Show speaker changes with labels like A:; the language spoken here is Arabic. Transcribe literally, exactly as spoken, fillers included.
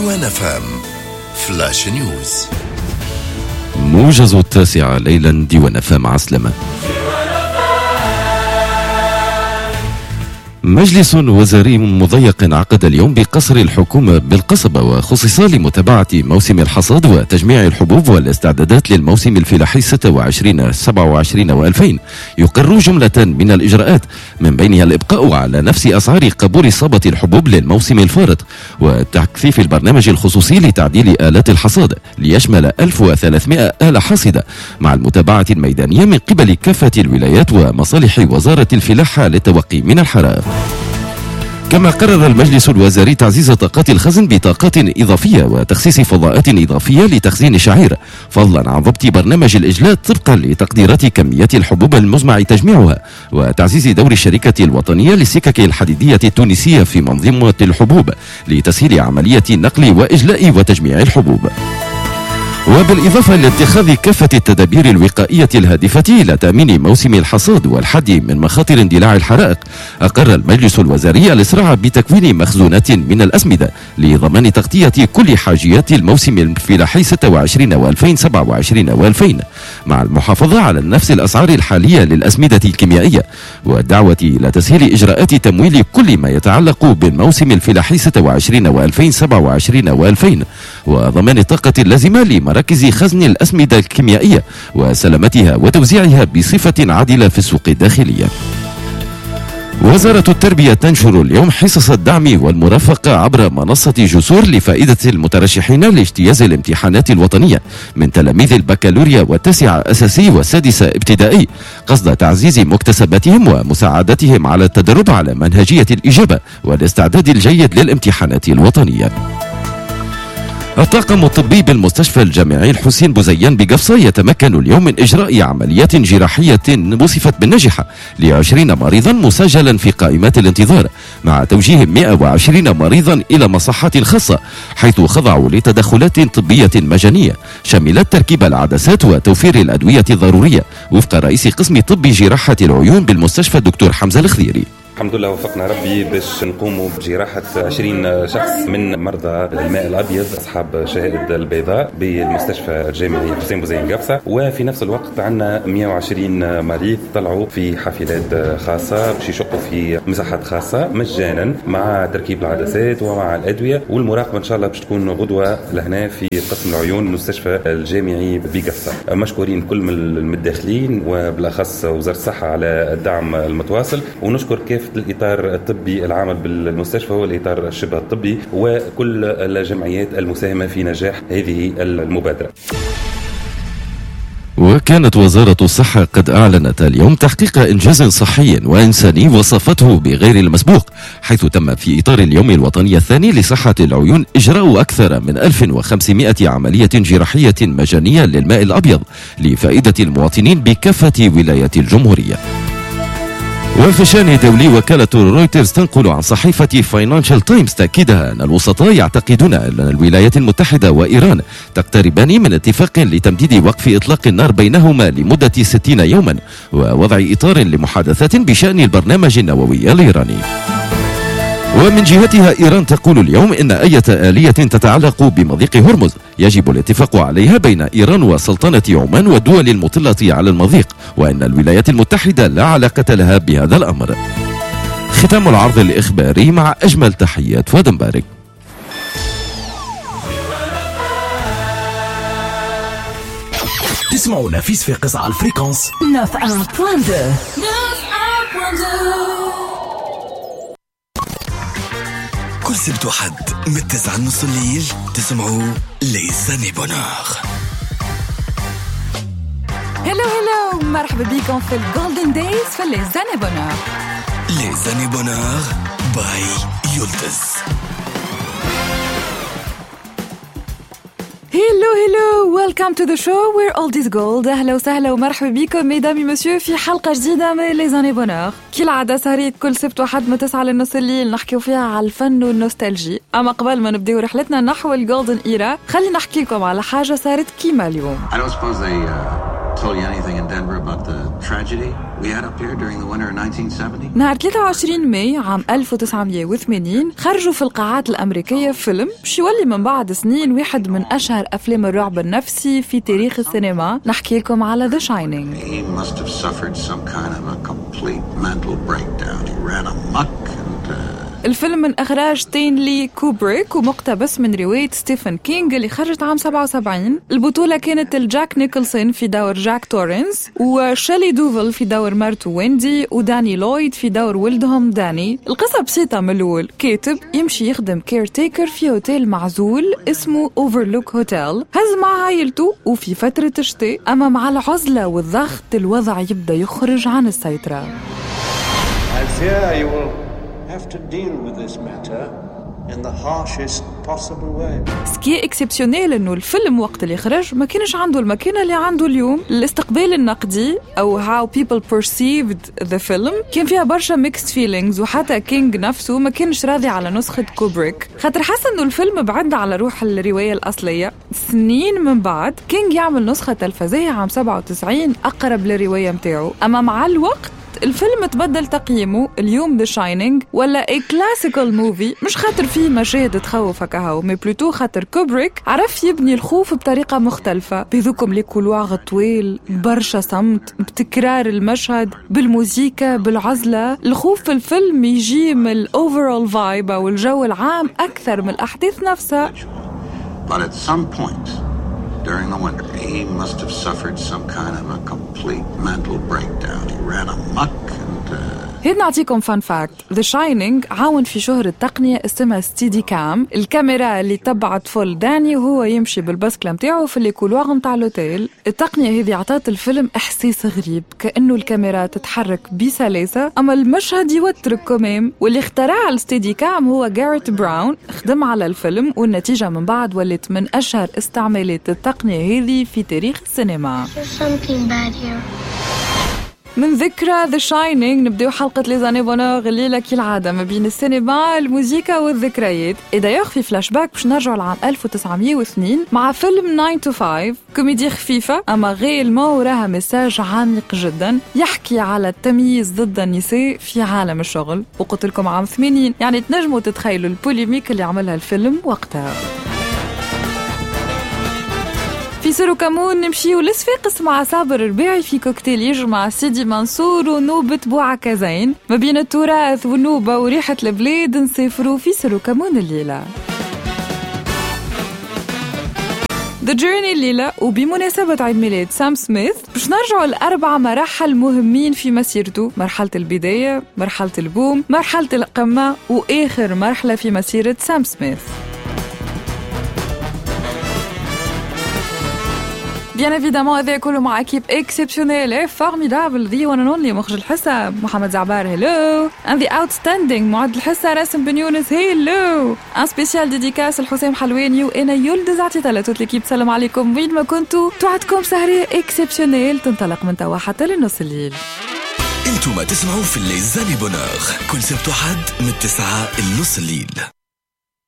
A: ديوان فام فلاش نيوز.
B: موجز التاسعة ليلا ديوان فام عسلمة. مجلس وزاري مضيق عقد اليوم بقصر الحكومة بالقصبة وخصص لمتابعة موسم الحصاد وتجميع الحبوب والاستعدادات للموسم الفلاحي ستة وعشرين سبعة وعشرين وألفين. يقر جملة من الإجراءات من بينها الإبقاء على نفس أسعار قبول صبة الحبوب للموسم الفارط وتكثيف البرنامج الخصوصي لتعديل آلات الحصاد ليشمل ألف وثلاثمائة آلة حاصدة مع المتابعة الميدانية من قبل كافة الولايات ومصالح وزارة الفلاحة للتوقي من الحرائق. كما قرر المجلس الوزاري تعزيز طاقات الخزن بطاقات إضافية وتخصيص فضاءات إضافية لتخزين الشعير فضلا عن ضبط برنامج الإجلاء طبقا لتقديرات كميات الحبوب المزمع تجميعها وتعزيز دور الشركة الوطنية للسكك الحديدية التونسية في منظومة الحبوب لتسهيل عملية نقل وإجلاء وتجميع الحبوب. وبالإضافة لاتخاذ كافة التدابير الوقائية الهادفة إلى تأمين موسم الحصاد والحد من مخاطر اندلاع الحرائق، أقر المجلس الوزاري الإسراع بتكوين مخزونات من الأسمدة لضمان تغطية كل حاجيات الموسم الفلاحي ستة وعشرين وألفين سبعة وعشرين وألفين مع المحافظة على نفس الأسعار الحالية للأسمدة الكيميائية والدعوة إلى تسهيل إجراءات تمويل كل ما يتعلق بالموسم الفلاحي ستة وعشرين وألفين سبعة وعشرين وألفين وضمان الطاقة اللازمة لمراكز خزن الأسمدة الكيميائية وسلامتها وتوزيعها بصفة عادلة في السوق الداخلية. وزارة التربية تنشر اليوم حصص الدعم والمرافقة عبر منصة جسور لفائدة المترشحين لاجتياز الامتحانات الوطنية من تلاميذ البكالوريا والتاسعة أساسي والسادسة ابتدائي قصد تعزيز مكتسباتهم ومساعدتهم على التدرب على منهجية الإجابة والاستعداد الجيد للامتحانات الوطنية. الطاقم الطبي بالمستشفى الجامعي الحسين بوزيان بقفصة يتمكن اليوم من إجراء عمليات جراحية وصفت بالنجاح لعشرين مريضا مسجلا في قائمات الانتظار مع توجيه مئة وعشرين مريضا إلى مصحات خاصة حيث خضعوا لتدخلات طبية مجانية شملت تركيب العدسات وتوفير الأدوية الضرورية وفق رئيس قسم طب جراحة العيون بالمستشفى الدكتور حمزة الخضيري.
C: الحمد لله وفقنا ربي باش نقوموا بجراحة عشرين شخص من مرضى الماء الأبيض أصحاب شهادة البيضاء بالمستشفى الجامعي حسين بوزيان قفصة وفي نفس الوقت عندنا مئة وعشرين مريض طلعوا في حافلات خاصة باش يشقوا في مساحات خاصة مجانا مع تركيب العدسات ومع الأدوية والمراقبة إن شاء الله باش تكون غدوة لهنا في قسم العيون المستشفى الجامعي بقفصة. مشكورين كل المتداخلين وبالأخص وزارة الصحة على الدعم المتواصل ونشكر كيف الإطار الطبي العامل بالمستشفى والإطار الشبه الطبي وكل الجمعيات المساهمة في نجاح هذه المبادرة.
B: وكانت وزارة الصحة قد أعلنت اليوم تحقيق إنجاز صحي وإنساني وصفته بغير المسبوق حيث تم في إطار اليوم الوطني الثاني لصحة العيون إجراء أكثر من ألف وخمسمائة عملية جراحية مجانية للماء الأبيض لفائدة المواطنين بكافة ولايات الجمهورية. وفي شأن دولي وكالة رويترز تنقل عن صحيفة فاينانشال تايمز تأكيدها أن الوسطاء يعتقدون أن الولايات المتحدة وإيران تقتربان من اتفاق لتمديد وقف إطلاق النار بينهما لمدة ستين يوما ووضع إطار لمحادثات بشأن البرنامج النووي الإيراني. ومن جهتها إيران تقول اليوم إن أي آلية تتعلق بمضيق هرمز يجب الاتفاق عليها بين إيران وسلطنة عمان والدول المطلة على المضيق وإن الولايات المتحدة لا علاقة لها بهذا الأمر. ختام العرض الإخباري مع أجمل تحيات فؤاد مبارك.
A: تسمعوا نفيس في قصة الفريكونس كل سبت وحد من التسعة نص الليل تسمعوا لي زاني بونور.
D: هلو هلو مرحبا بكم في الجولدن دايز في لي زاني بونور.
A: لي زاني بونور باي يولتز.
D: هلو هلو ويلكم تو ذا شو وير اولد از جولد. اهلا وسهلا ومرحبا بكم ميدامي مسيو في حلقه جديده من لي زاني بونور. كالعاده سهرية كل سبت واحد من تسعة للنص الليل نحكيو فيها على الفن والنوستالجي. اما قبل ما نبداو رحلتنا نحو الجولدن ايرا خلينا نحكي لكم على حاجه صارت كيما اليوم.
E: I don't suppose they uh, told you anything in Denver about the tragedy we had up here during the winter of nineteen seventy?
D: نهار ثلاثة وعشرين ماي عام ألف وتسعمية وثمانين خرجوا في القاعات الأمريكية فيلم باش يولي من بعد سنين واحد من أشهر أفلام الرعب النفسي في تاريخ السينما. نحكي لكم على The Shining.
E: He must have suffered some kind of a complete mental breakdown. He ran amok and uh...
D: الفيلم من إخراج ستانلي كوبريك ومقتبس من رواية ستيفن كينغ اللي خرجت عام سبعة وسبعين. البطولة كانت الجاك نيكلسون في دور جاك تورنس، وشيلي دوفل في دور مرته ويندي، وداني لويد في دور ولدهم داني. القصة بسيطة من الأول، كاتب يمشي يخدم كير تيكر في هوتيل معزول اسمه أوفرلوك هوتيل، هز مع عائلته وفي فترة الشتاء، أما مع العزلة والضغط الوضع يبدأ يخرج عن السيطرة.
F: have to deal with this matter in the harshest possible way.
D: سكي اكسبسيونيل انه الفيلم وقت اللي خرج ما كانش عنده المكانه اللي عنده اليوم. الاستقبال النقدي او how people perceived the film كان فيها برشا mixed feelings، وحتى كينج نفسه ما كانش راضي على نسخه كوبريك خاطر حس انه الفيلم بعد على روح الروايه الاصليه. سنين من بعد كينج يعمل نسخه تلفزيونيه عام سبعة وتسعين اقرب للروايه متاعه، اما مع الوقت الفيلم تبدل تقييمه. اليوم The Shining ولا a classical movie، مش خاطر فيه مشاهد تخوف هكاهو، مي بلوتو خاطر كوبريك عرف يبني الخوف بطريقة مختلفة، بذوكم لي كولواغ طويل، برشا صمت، بتكرار المشهد، بالموسيقى، بالعزلة. الخوف في الفيلم يجي من الأوفرول فايب أو الجو العام أكثر من الأحداث نفسها.
E: But at some point during the winter, he must have suffered some kind of a complete mental breakdown. He ran amok and... Uh...
D: هيد نعطيكم فان فاكت. The Shining عاون في شهرة تقنية اسمها ستيدي كام، الكاميرا اللي تبعت فول داني وهو يمشي بالبسكلة متاعه في الكولواغ متاع الأوتيل. التقنية هذه عطات الفيلم إحساس غريب، كأنه الكاميرا تتحرك بسلاسة أما المشهد يوترك كمام. واللي اخترع الستيدي كام هو جاريت براون، خدم على الفيلم والنتيجة من بعد ولت من أشهر استعمالات التقنية هذه في تاريخ السينما. من ذكرى The Shining نبدأ حلقة ليزاني بونور الليلة كالعادة ما بين السينما الموسيقى والذكريات. إذا يخفي فلاش باك باش نرجع لعام ألف وتسعمية واثنين مع فيلم ناين تو فايف، كوميديا خفيفة أما غير وراها مساج عميق جدا يحكي على التمييز ضد النساء في عالم الشغل. وقلت لكم عام ثمانين، يعني تنجموا تتخيلوا البوليميك اللي عملها الفيلم وقتها. في سيرو كمون نمشيو لصفاقس مع صابر الرباعي في كوكتيل يجمع سيدي منصور ونوبة بوعكازين. ما بين التراث والنوبة وريحة البلاد نسافروا في سيرو كمون الليلة. The Journey الليلة وبمناسبة عيد ميلاد سام سميث باش نرجعوا لأربع مراحل مهمين في مسيرته: مرحلة البداية، مرحلة البوم، مرحلة القمة، وآخر مرحلة في مسيرة سام سميث. Bien évidemment, هذا كله مع équipe exceptionnelle et formidable. The one and only مخرج الحصة محمد زعبار, hello. And the outstanding معد الحصة راسم بن يونس, hello. Un spécial dédicace لحسام حلواني وأنا يلدز عطيتها لتوت l'équipe. سلام عليكم وين ما كنتوا. توعدكم سهرة exceptionnelle تنطلق من توا حتى لنص الليل.
A: انتوا ما تسمعوا في الليزاني بونور كل سبت وحد من التسعة لنص الليل.